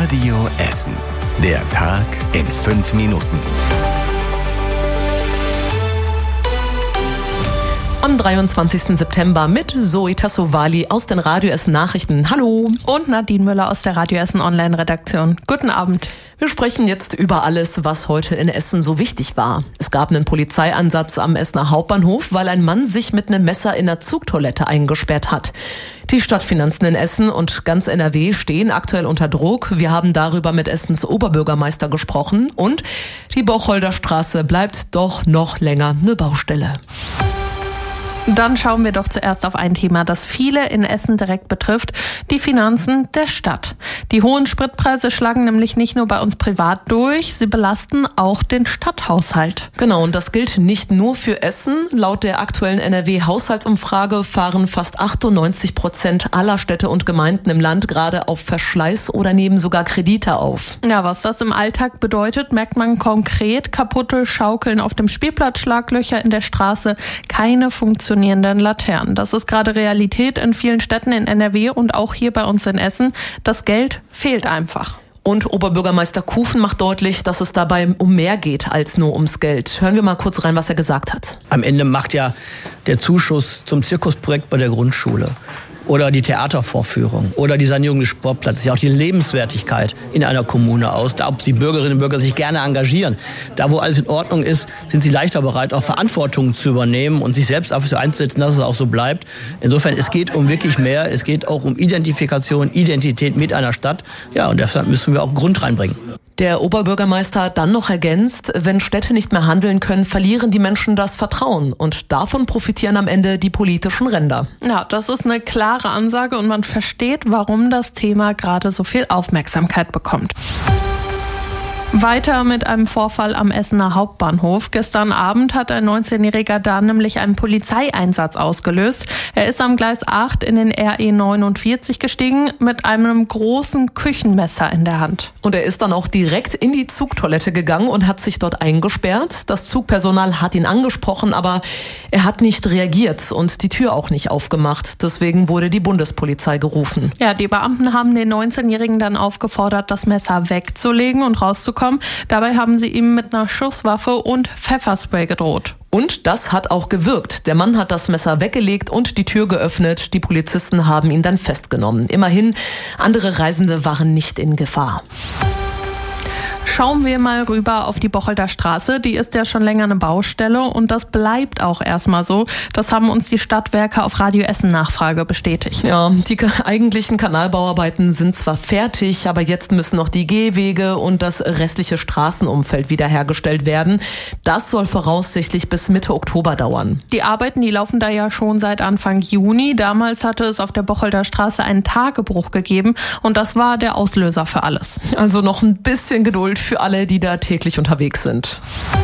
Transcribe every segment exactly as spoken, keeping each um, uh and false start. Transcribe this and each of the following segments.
Radio Essen. Der Tag in fünf Minuten. Am dreiundzwanzigsten September mit Zoe Tassovali aus den Radio Essen Nachrichten. Hallo. Und Nadine Müller aus der Radio Essen Online-Redaktion. Guten Abend. Wir sprechen jetzt über alles, was heute in Essen so wichtig war. Es gab einen Polizeieinsatz am Essener Hauptbahnhof, weil ein Mann sich mit einem Messer in der Zugtoilette eingesperrt hat. Die Stadtfinanzen in Essen und ganz N R W stehen aktuell unter Druck. Wir haben darüber mit Essens Oberbürgermeister gesprochen und die Bocholder-Straße bleibt doch noch länger eine Baustelle. Dann schauen wir doch zuerst auf ein Thema, das viele in Essen direkt betrifft, die Finanzen der Stadt. Die hohen Spritpreise schlagen nämlich nicht nur bei uns privat durch, sie belasten auch den Stadthaushalt. Genau, und das gilt nicht nur für Essen. Laut der aktuellen N R W-Haushaltsumfrage fahren fast achtundneunzig Prozent aller Städte und Gemeinden im Land gerade auf Verschleiß oder nehmen sogar Kredite auf. Ja, was das im Alltag bedeutet, merkt man konkret. Kaputte Schaukeln auf dem Spielplatz, Schlaglöcher in der Straße, keine funktionierenden Laternen. Das ist gerade Realität in vielen Städten in N R W und auch hier bei uns in Essen. Das Geld fehlt einfach. Und Oberbürgermeister Kufen macht deutlich, dass es dabei um mehr geht als nur ums Geld. Hören wir mal kurz rein, was er gesagt hat. Am Ende macht ja der Zuschuss zum Zirkusprojekt bei der Grundschule oder die Theatervorführung oder die Sanierung des Sportplatzes, ja auch die Lebenswertigkeit in einer Kommune aus, da ob die Bürgerinnen und Bürger sich gerne engagieren. Da, wo alles in Ordnung ist, sind sie leichter bereit, auch Verantwortung zu übernehmen und sich selbst dafür einzusetzen, dass es auch so bleibt. Insofern, es geht um wirklich mehr, es geht auch um Identifikation, Identität mit einer Stadt. Ja, und deshalb müssen wir auch Grund reinbringen. Der Oberbürgermeister hat dann noch ergänzt, wenn Städte nicht mehr handeln können, verlieren die Menschen das Vertrauen. Und davon profitieren am Ende die politischen Ränder. Ja, das ist eine klare Ansage und man versteht, warum das Thema gerade so viel Aufmerksamkeit bekommt. Weiter mit einem Vorfall am Essener Hauptbahnhof. Gestern Abend hat ein neunzehnjähriger da nämlich einen Polizeieinsatz ausgelöst. Er ist am Gleis acht in den R E neunundvierzig gestiegen mit einem großen Küchenmesser in der Hand. Und er ist dann auch direkt in die Zugtoilette gegangen und hat sich dort eingesperrt. Das Zugpersonal hat ihn angesprochen, aber er hat nicht reagiert und die Tür auch nicht aufgemacht. Deswegen wurde die Bundespolizei gerufen. Ja, die Beamten haben den neunzehnjährigen dann aufgefordert, das Messer wegzulegen und rauszukommen. Dabei haben sie ihm mit einer Schusswaffe und Pfefferspray gedroht. Und das hat auch gewirkt. Der Mann hat das Messer weggelegt und die Tür geöffnet. Die Polizisten haben ihn dann festgenommen. Immerhin, andere Reisende waren nicht in Gefahr. Schauen wir mal rüber auf die Bocholder Straße. Die ist ja schon länger eine Baustelle und das bleibt auch erstmal so. Das haben uns die Stadtwerke auf Radio Essen Nachfrage bestätigt. Ja, die eigentlichen Kanalbauarbeiten sind zwar fertig, aber jetzt müssen noch die Gehwege und das restliche Straßenumfeld wiederhergestellt werden. Das soll voraussichtlich bis Mitte Oktober dauern. Die Arbeiten, die laufen da ja schon seit Anfang Juni. Damals hatte es auf der Bocholder Straße einen Tagebruch gegeben und das war der Auslöser für alles. Also noch ein bisschen Geduld für alle, die da täglich unterwegs sind.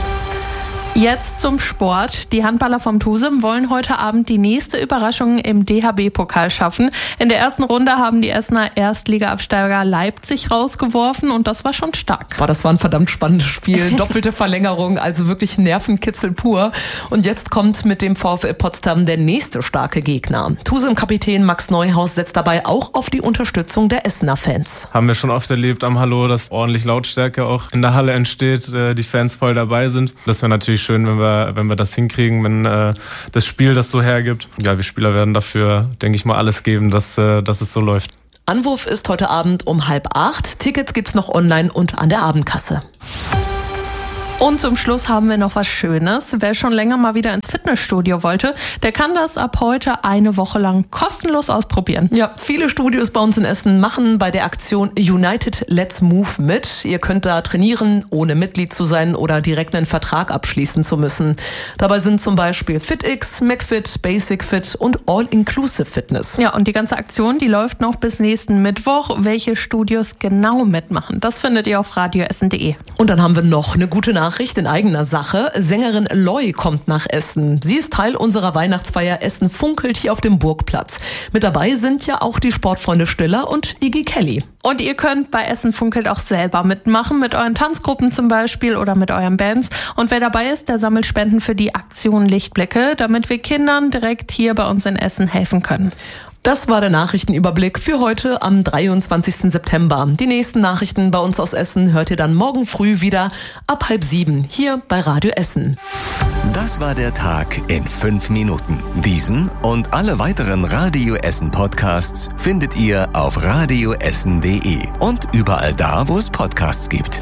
Jetzt zum Sport. Die Handballer vom TuSim wollen heute Abend die nächste Überraschung im D H B-Pokal schaffen. In der ersten Runde haben die Essener Erstliga-Absteiger Leipzig rausgeworfen und das war schon stark. Boah, das war ein verdammt spannendes Spiel. Doppelte Verlängerung, also wirklich Nervenkitzel pur. Und jetzt kommt mit dem VfL Potsdam der nächste starke Gegner. TuSim-Kapitän Max Neuhaus setzt dabei auch auf die Unterstützung der Essener Fans. Haben wir schon oft erlebt am Hallo, dass ordentlich Lautstärke auch in der Halle entsteht, die Fans voll dabei sind. Das wäre natürlich schön, wenn wir, wenn wir das hinkriegen, wenn äh, das Spiel das so hergibt. Ja, wir Spieler werden dafür, denke ich mal, alles geben, dass, äh, dass es so läuft. Anwurf ist heute Abend um halb acht. Tickets gibt's noch online und an der Abendkasse. Und zum Schluss haben wir noch was Schönes. Wer schon länger mal wieder ins Fitnessstudio wollte, der kann das ab heute eine Woche lang kostenlos ausprobieren. Ja, viele Studios bei uns in Essen machen bei der Aktion United Let's Move mit. Ihr könnt da trainieren, ohne Mitglied zu sein oder direkt einen Vertrag abschließen zu müssen. Dabei sind zum Beispiel FitX, McFit, Basic Fit und All-Inclusive Fitness. Ja, und die ganze Aktion, die läuft noch bis nächsten Mittwoch. Welche Studios genau mitmachen, das findet ihr auf radioessen punkt de. Und dann haben wir noch eine gute Nachricht. Nachricht in eigener Sache. Sängerin Loy kommt nach Essen. Sie ist Teil unserer Weihnachtsfeier Essen funkelt hier auf dem Burgplatz. Mit dabei sind ja auch die Sportfreunde Stiller und Iggy Kelly. Und ihr könnt bei Essen funkelt auch selber mitmachen, mit euren Tanzgruppen zum Beispiel oder mit euren Bands. Und wer dabei ist, der sammelt Spenden für die Aktion Lichtblicke, damit wir Kindern direkt hier bei uns in Essen helfen können. Das war der Nachrichtenüberblick für heute am dreiundzwanzigsten September. Die nächsten Nachrichten bei uns aus Essen hört ihr dann morgen früh wieder ab halb sieben hier bei Radio Essen. Das war der Tag in fünf Minuten. Diesen und alle weiteren Radio Essen Podcasts findet ihr auf radioessen punkt de und überall da, wo es Podcasts gibt.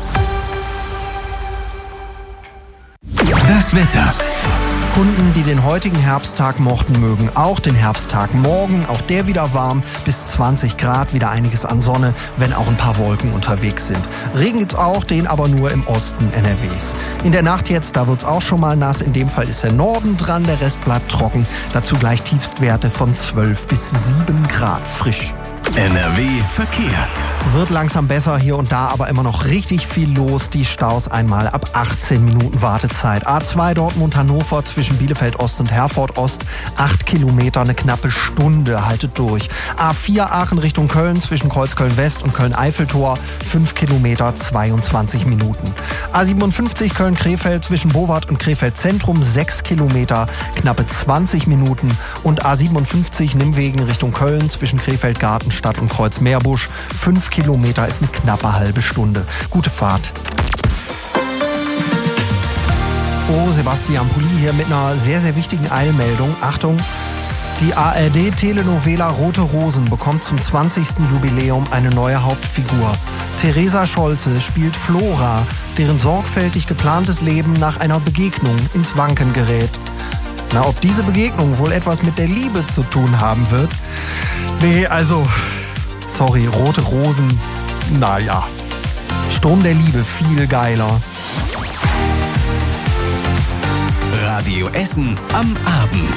Das Wetter. Kunden, die den heutigen Herbsttag mochten, mögen auch den Herbsttag morgen. Auch der wieder warm, bis zwanzig Grad, wieder einiges an Sonne, wenn auch ein paar Wolken unterwegs sind. Regen gibt's auch, den aber nur im Osten N R Ws. In der Nacht jetzt, da wird's auch schon mal nass. In dem Fall ist der Norden dran, der Rest bleibt trocken. Dazu gleich Tiefstwerte von zwölf bis sieben Grad frisch. N R W Verkehr. Wird langsam besser, hier und da aber immer noch richtig viel los. Die Staus einmal ab achtzehn Minuten Wartezeit. A zwei Dortmund-Hannover zwischen Bielefeld Ost und Herford Ost. acht Kilometer, eine knappe Stunde, haltet durch. A vier Aachen Richtung Köln zwischen Kreuzköln West und Köln-Eiffeltor. fünf Kilometer, zweiundzwanzig Minuten. A siebenundfünfzig Köln-Krefeld zwischen Bowart und Krefeld Zentrum. sechs Kilometer, knappe zwanzig Minuten. Und A siebenundfünfzig Nimwegen Richtung Köln zwischen Krefeld Gartenstadt und Kreuz-Meerbusch. fünf Kilometer ist eine knappe halbe Stunde. Gute Fahrt. Oh, Sebastian Pulli hier mit einer sehr, sehr wichtigen Eilmeldung. Achtung, die A R D-Telenovela Rote Rosen bekommt zum zwanzigsten Jubiläum eine neue Hauptfigur. Theresa Scholze spielt Flora, deren sorgfältig geplantes Leben nach einer Begegnung ins Wanken gerät. Na, ob diese Begegnung wohl etwas mit der Liebe zu tun haben wird? Nee, also... Sorry, Rote Rosen, naja. Sturm der Liebe, viel geiler. Radio Essen am Abend.